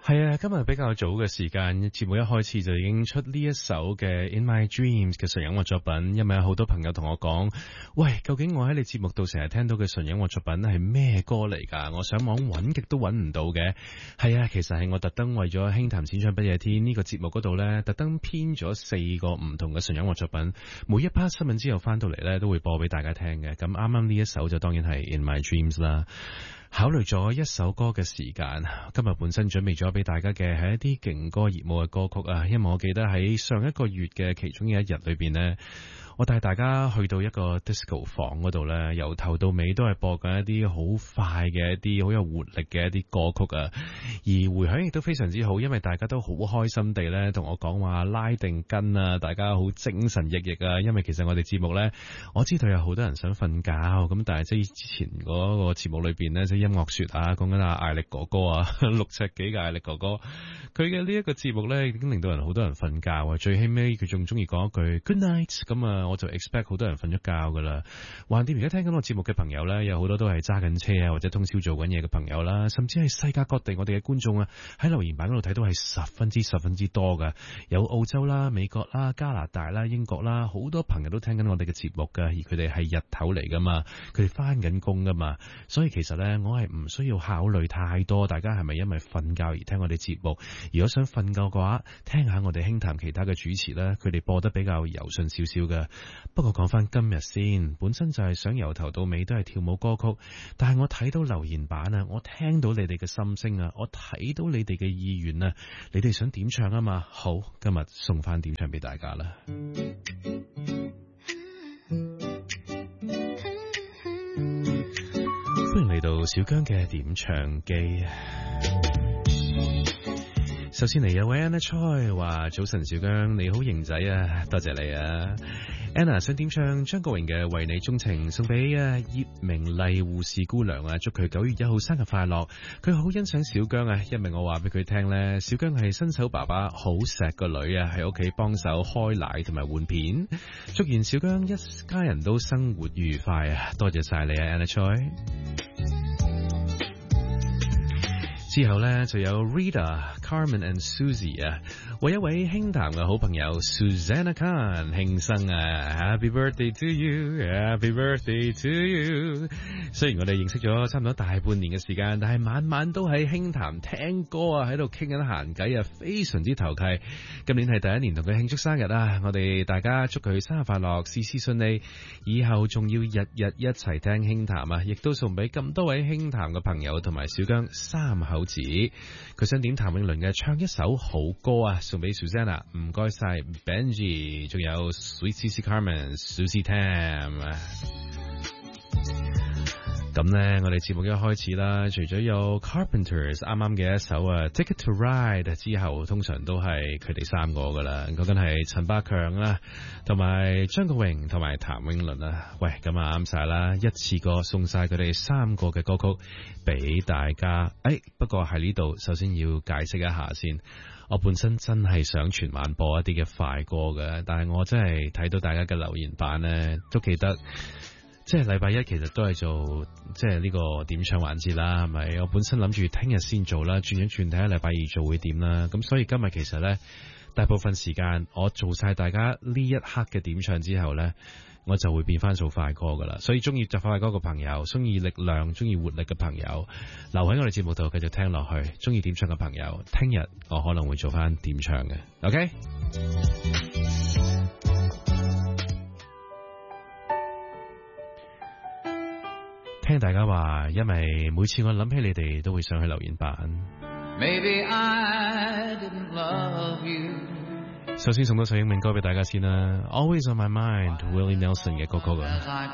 係啊，今日比較早嘅時間，節目一開始就已經出呢一首嘅 In My Dreams 嘅純音樂作品，因為有好多朋友同我講，喂，究竟我喺你節目度成日聽到嘅純音樂作品係咩歌嚟㗎？我上網揾極都揾唔到嘅。係啊，其實係我特登為咗輕談淺唱不夜天呢個節目嗰度呢，特登編咗4個唔同嘅純音樂作品，每一 part 新聞之後翻到嚟呢，都會播俾大家聽嘅。咁啱啱呢一首就當然係 In My Dreams 啦。考慮咗一首歌嘅時間，今日本身準備咗俾大家嘅係一啲勁歌熱舞嘅歌曲啊，因為我記得喺上一個月嘅其中一日裏邊呢，我帶大家去到一個 disco 房嗰度呢，由頭到尾都係播緊一啲好快嘅一啲好有活力嘅一啲歌曲啊，而回響亦都非常之好，因為大家都好開心地呢同我講話拉定筋啊，大家好精神奕奕啊，因為其實我哋節目呢，我知道有好多人想瞓覺，咁但係即係之前嗰個節目裏邊呢，即係音樂說啊，講緊阿艾力哥哥啊，6尺幾嘅艾力哥哥，佢嘅呢一個節目呢，已經令到好多人瞓覺啊，最起尾佢仲中意講一句 Good night 咁啊，我就 expect 好多人瞓咗覺噶啦。橫掂而家聽緊我節目嘅朋友呢，有好多都係揸緊車啊，或者通宵做緊嘢嘅朋友啦，甚至係世界各地我哋嘅觀眾啊，喺留言板嗰度睇到係十分之多噶，有澳洲啦、美國啦、加拿大啦、英國啦，好多朋友都聽緊我哋嘅節目噶，而佢哋係日頭嚟噶嘛，佢哋翻緊工噶嘛，所以其實呢，我係唔需要考慮太多，大家係咪因為瞓覺而聽我哋節目？如果想瞓覺嘅話，聽下我哋輕談其他嘅主持呢，佢哋播得比較柔順少少嘅。不過講翻今日先，本身就係想由頭到尾都係跳舞歌曲，但係我睇到留言板啊，我聽到你哋嘅心聲啊，我睇到你哋嘅意願啊，你哋想點唱啊嘛？好，今日送翻點唱俾大家啦。歡迎嚟到小姜嘅點唱機。首先嚟有位 Anna Choi 話早晨小姜你好型仔啊，多謝你啊。Anna 想點唱張國榮嘅為你鍾情，送俾葉明麗護士姑娘啊，祝佢9月1號生日快樂。佢好欣賞小姜啊，因為我話俾佢聽呢，小姜係新手爸爸，好錫個女啊，喺屋企幫手開奶同埋換片。祝願小姜一家人都生活愉快啊，多謝晒你啊 Anna Choi。之後呢，就有 Rita、Carmen and Susie 啊，為一位輕談嘅好朋友 Susanna Khan 慶生啊 ，Happy birthday to you，Happy birthday to you。雖然我哋認識咗差唔多大半年嘅時間，但係晚晚都喺輕談聽歌啊，喺度傾緊閒偈啊，非常之投契。今年係第一年同佢慶祝生日啊，我哋大家祝佢生日快樂，事事順利，以後仲要日日一齊聽輕談啊，亦都送俾咁多位輕談嘅朋友同埋小姜三口子。佢想點譚詠麟嘅唱一首好歌啊，送俾 Susanna， 唔該晒 Benji， 仲有 Sweet Cici Carmen、Susie Tam。咁呢，我哋節目一開始啦，除咗有 Carpenters 啱啱嘅一首啊 Ticket to Ride 之後，通常都係佢哋3個噶啦，講緊係陳百強啦，同埋張國榮同埋譚詠麟啊。喂，咁啊啱晒啦，一次過送晒佢哋3個嘅歌曲俾大家。不過喺呢度首先要解釋一下先，我本身真係想全晚播一啲嘅快歌嘅，但係我真係睇到大家嘅留言版呢，都記得。即係禮拜一其實都係做即係呢個點唱環節啦，係咪？我本身諗住聽日先做啦，轉一轉睇下禮拜二做會點啦。咁所以今日其實呢，大部分時間我做晒大家呢一刻嘅點唱之後呢，我就會變翻做快歌噶啦。所以中意就快歌嘅朋友，中意力量、中意活力嘅朋友，留喺我哋節目度繼續聽落去。中意點唱嘅朋友，聽日我可能會做翻點唱嘅。OK。聽大家話，因為每次我諗起你哋都會上去留言板。Maybe I didn't love you。首先送多首英文歌俾大家先啦，Always on My Mind，Willie Nelson 嘅歌曲啊。